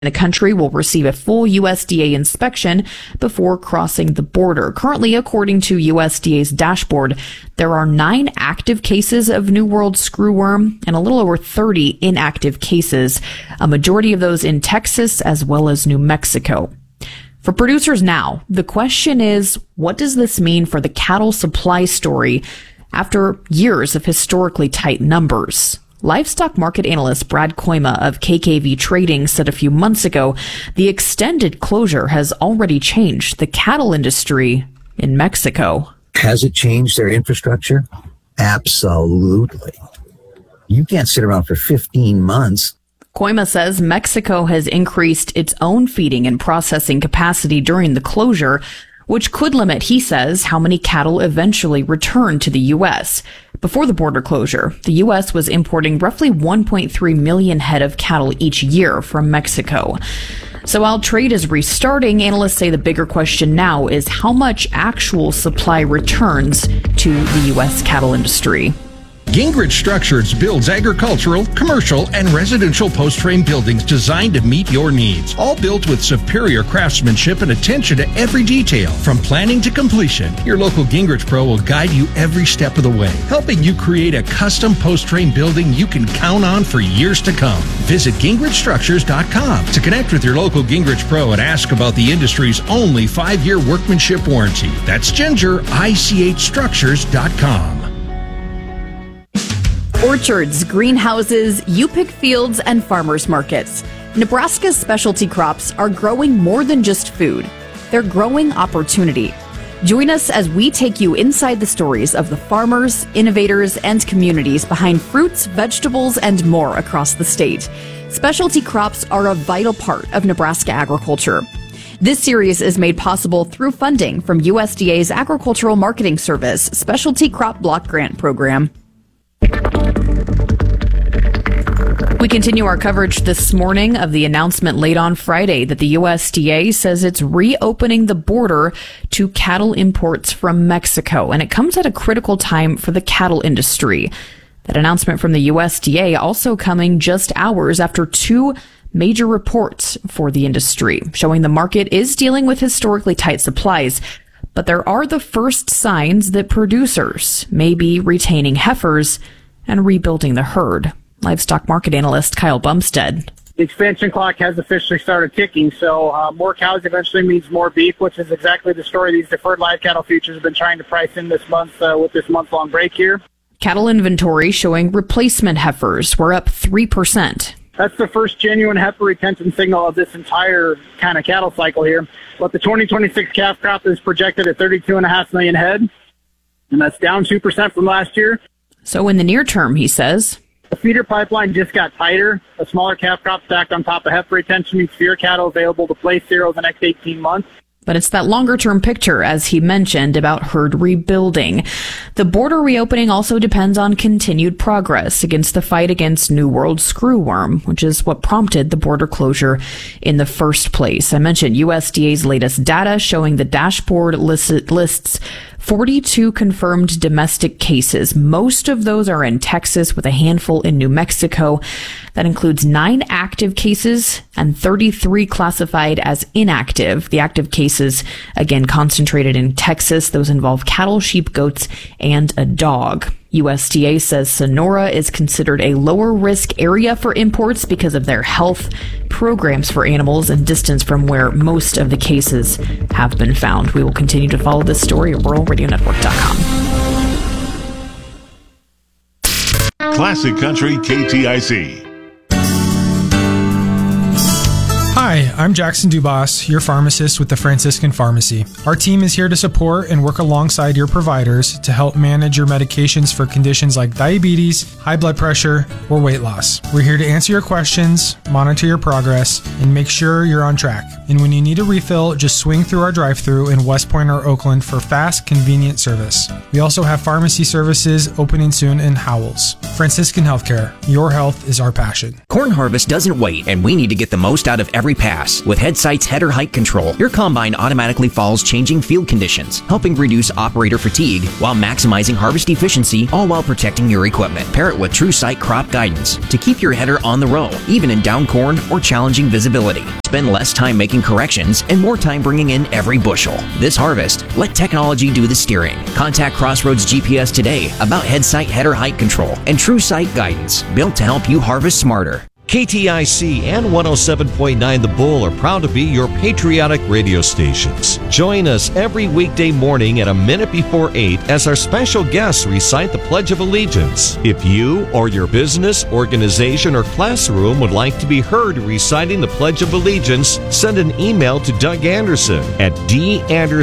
The country will receive a full USDA inspection before crossing the border. Currently, according to USDA's dashboard, there are 9 active cases of New World screwworm and a little over 30 inactive cases, a majority of those in Texas as well as New Mexico. For producers now, the question is, what does this mean for the cattle supply story after years of historically tight numbers? Livestock market analyst Brad Koima of KKV Trading said a few months ago, the extended closure has already changed the cattle industry in Mexico. Has it changed their infrastructure? Absolutely. You can't sit around for 15 months. Koima says Mexico has increased its own feeding and processing capacity during the closure, which could limit, he says, how many cattle eventually return to the U.S. Before the border closure, the U.S. was importing roughly 1.3 million head of cattle each year from Mexico. So while trade is restarting, analysts say the bigger question now is how much actual supply returns to the U.S. cattle industry. Gingrich Structures builds agricultural, commercial, and residential post-frame buildings designed to meet your needs. All built with superior craftsmanship and attention to every detail. From planning to completion, your local Gingrich Pro will guide you every step of the way, helping you create a custom post-frame building you can count on for years to come. Visit GingrichStructures.com to connect with your local Gingrich Pro and ask about the industry's only 5-year workmanship warranty. That's GingerICHStructures.com. Orchards, greenhouses, you-pick fields, and farmers markets. Nebraska's specialty crops are growing more than just food. They're growing opportunity. Join us as we take you inside the stories of the farmers, innovators, and communities behind fruits, vegetables, and more across the state. Specialty crops are a vital part of Nebraska agriculture. This series is made possible through funding from USDA's Agricultural Marketing Service Specialty Crop Block Grant Program. We continue our coverage this morning of the announcement late on Friday that the USDA says it's reopening the border to cattle imports from Mexico, and it comes at a critical time for the cattle industry. That announcement from the USDA also coming just hours after 2 major reports for the industry, showing the market is dealing with historically tight supplies. But there are the first signs that producers may be retaining heifers and rebuilding the herd. Livestock market analyst Kyle Bumstead. The expansion clock has officially started ticking, so more cows eventually means more beef, which is exactly the story these deferred live cattle futures have been trying to price in this month with this month-long break here. Cattle inventory showing replacement heifers were up 3%. That's the first genuine heifer retention signal of this entire kind of cattle cycle here. But the 2026 calf crop is projected at 32.5 million head, and that's down 2% from last year. So in the near term, he says, the feeder pipeline just got tighter. A smaller calf crop stacked on top of heifer retention means fewer cattle available to place here over the next 18 months. But it's that longer-term picture, as he mentioned, about herd rebuilding. The border reopening also depends on continued progress against the fight against New World screwworm, which is what prompted the border closure in the first place. I mentioned USDA's latest data showing the dashboard lists 42 confirmed domestic cases. Most of those are in Texas, with a handful in New Mexico. That includes 9 active cases and 33 classified as inactive. The active cases, again, concentrated in Texas. Those involve cattle, sheep, goats, and a dog. USDA says Sonora is considered a lower risk area for imports because of their health programs for animals and distance from where most of the cases have been found. We will continue to follow this story at RuralRadioNetwork.com. Classic Country KTIC. Hi, I'm Jackson Dubas, your pharmacist with the Franciscan Pharmacy. Our team is here to support and work alongside your providers to help manage your medications for conditions like diabetes, high blood pressure, or weight loss. We're here to answer your questions, monitor your progress, and make sure you're on track. And when you need a refill, just swing through our drive-thru in West Point or Oakland for fast, convenient service. We also have pharmacy services opening soon in Howells. Franciscan Healthcare. Your health is our passion. Corn harvest doesn't wait, and we need to get the most out of every pass. With HeadSight's header height control, your combine automatically follows changing field conditions, helping reduce operator fatigue while maximizing harvest efficiency, all while protecting your equipment. Pair it with TrueSight crop guidance to keep your header on the row, even in down corn or challenging visibility. Spend less time making corrections and more time bringing in every bushel. This harvest, let technology do the steering. Contact Crossroads GPS today about HeadSight header height control and TrueSight guidance, built to help you harvest smarter. KTIC and 107.9 The Bull are proud to be your patriotic radio stations. Join us every weekday morning at a minute before 8 as our special guests recite the Pledge of Allegiance. If you or your business, organization, or classroom would like to be heard reciting the Pledge of Allegiance, send an email to Doug Anderson at danderson